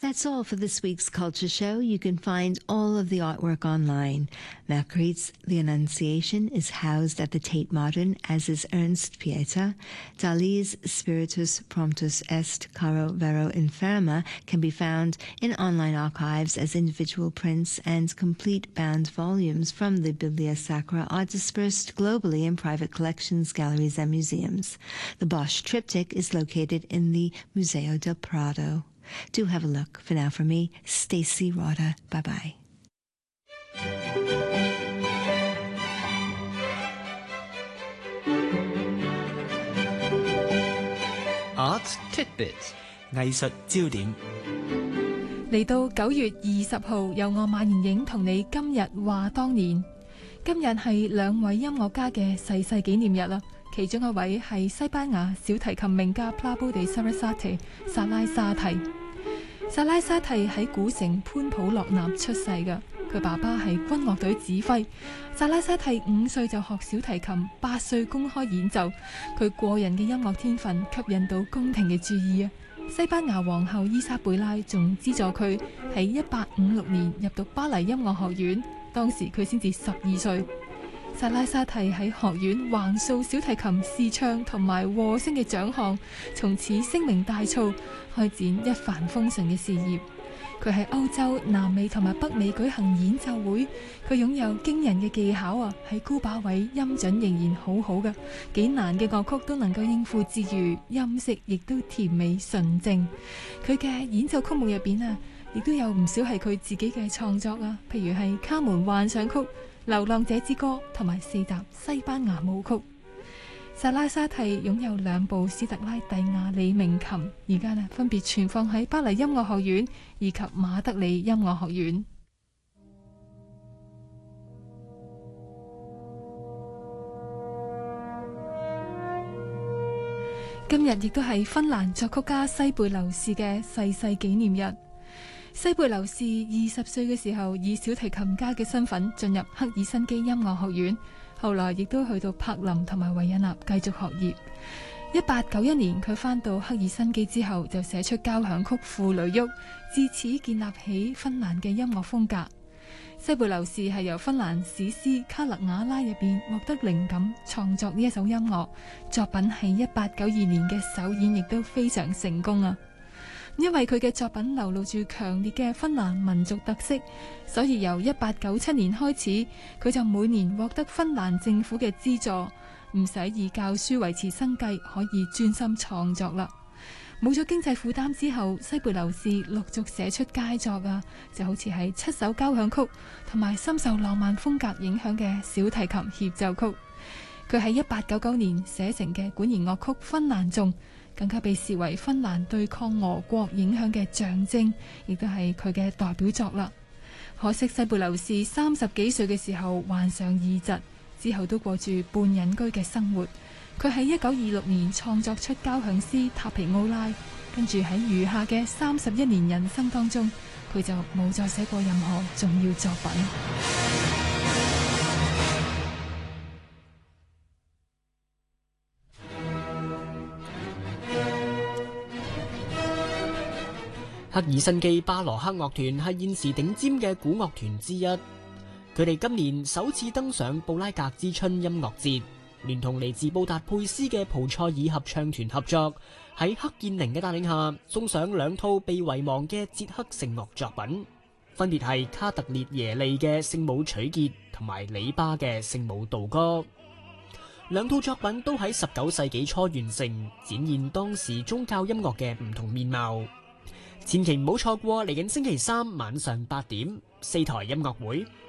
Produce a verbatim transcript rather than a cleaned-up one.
That's all for this week's Culture Show. You can find all of the artwork online. Magritte's The Annunciation is housed at the Tate Modern, as is Ernst Pieta. Dali's Spiritus Promptus Est Caro Vero Inferma can be found in online archives as individual prints, and complete bound volumes from the Biblia Sacra are dispersed globally in private collections, galleries, and museums. The Bosch Triptych is located in the Museo del Prado. Do have a look. For now, for me, Stacey Rada. Bye-bye. Art Tidbit 藝術焦點嚟到九月二十號，由我馬妍影同你今日話當年。今日係兩位音樂家嘅逝世紀念日啦。其中一位係西班牙小提琴名家 Pablo de Sarasate 薩拉沙蒂。薩拉沙蒂喺古城潘普洛納出世嘅，佢爸爸係軍樂隊指揮。薩拉沙蒂五歲就學小提琴，八歲公開演奏。佢過人嘅音樂天分吸引到宮廷嘅注意啊！西班牙皇后伊莎貝拉仲資助佢喺一八五六年入讀巴黎音樂學院，當時佢先至十二歲。薩拉沙蒂喺學院橫掃小提琴視唱同埋和聲嘅獎項，從此聲名大噪，開展一帆風順嘅事業。佢喺歐洲、南美同埋北美舉行演奏會，佢擁有驚人嘅技巧啊！喺高把位，音準仍然好好嘅，幾難嘅樂曲都能夠應付自如，音色亦都甜美純正。佢嘅演奏曲目入邊啊，亦都有唔少係佢自己嘅創作啊，譬如係《卡門幻想曲》、《流浪者之歌》同埋四集西班牙舞曲。薩拉沙蒂擁有兩部斯特拉蒂亞里名琴，而家呢分別存放喺巴黎音樂學院以及馬德里音樂學院。今日亦都係芬蘭作曲家西貝流士嘅逝世紀念日。西貝流士二十歲嘅時候，以小提琴家嘅身份進入赫爾辛基音樂學院，後來亦都去到柏林同埋維也納繼續學業。一八九一年佢返到赫爾辛基之後，就寫出交響曲《傅雷沃》，自此建立起芬蘭嘅音樂風格。西貝流士係由芬蘭史詩《卡勒瓦拉》入邊獲得靈感，創作呢一首音樂作品，係一八九二年嘅首演，亦都非常成功啊！因為佢嘅作品流露住強烈嘅芬蘭民族特色，所以由一八九七年開始，佢就每年獲得芬蘭政府嘅資助，唔使以教書維持生計，可以專心創作啦。冇咗經濟負擔之後，西貝流士陸續寫出佳作啊，就好似係七首交響曲同埋深受浪漫風格影響嘅小提琴協奏曲。佢喺一八九九年寫成嘅管弦樂曲《芬蘭頌》，更加被視為芬蘭對抗俄國影響嘅象徵，亦都係佢嘅代表作啦。可惜西貝流士三十幾歲嘅時候患上痔疾，之後都過住半隱居嘅生活。佢喺一九二六年創作出交響詩《塔皮奧拉》，跟住喺餘下嘅三十一年人生當中，佢就冇再寫過任何重要作品。 赫爾辛基巴羅克樂團係現時頂尖嘅古樂團之一，佢哋今年首次登上布拉格之春音樂節，聯同嚟自布達佩斯嘅蒲塞爾合唱團合作，喺克建寧嘅帶領下，送上兩套被遺忘嘅捷克聖樂作品，分別係卡特列耶利嘅聖母取潔同埋里巴嘅聖母道歌。兩套作品都喺十九世紀初完成，展現當時宗教音樂嘅唔同面貌。千祈唔好錯過嚟緊星期三晚上八點四台音樂會。